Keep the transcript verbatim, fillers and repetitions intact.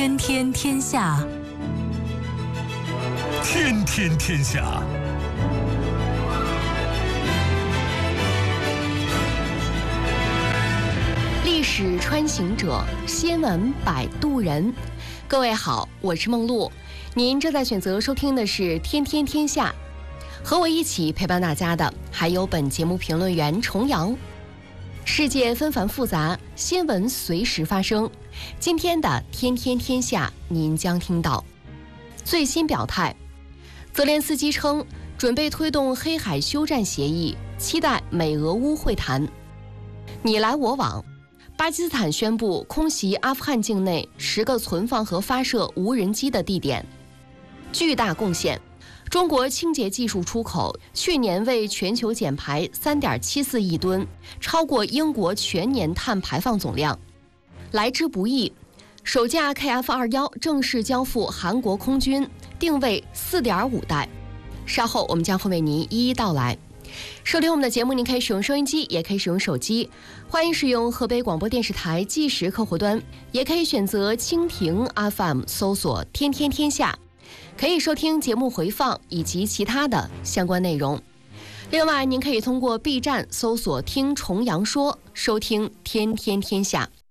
天天天下， 天天天下。 历史穿行者，先闻摆渡人。各位好，我是梦露，您正在选择收听的是《天天天下》，和我一起陪伴大家的还有本节目评论员重阳。世界纷繁复杂，新闻随时发生。今天的《天天天下》，您将听到最新表态。泽连斯基称准备推动黑海休战协议，期待美俄乌会谈。你来我往。巴基斯坦宣布空袭阿富汗境内十个存放和发射无人机的地点，巨大贡献。中国清洁技术出口去年为全球减排 三点七四亿吨，超过英国全年碳排放总量。来之不易，首架 K F 二十一 正式交付韩国空军，定位 四点五 代。稍后我们将会为您一一道来。收听我们的节目，您可以使用收音机，也可以使用手机，欢迎使用河北广播电视台计时客户端，也可以选择蜻蜓 F M 搜索天天天下，可以收听节目回放以及其他的相关内容。另外您可以通过 B 站搜索听重阳说，收听天天天下。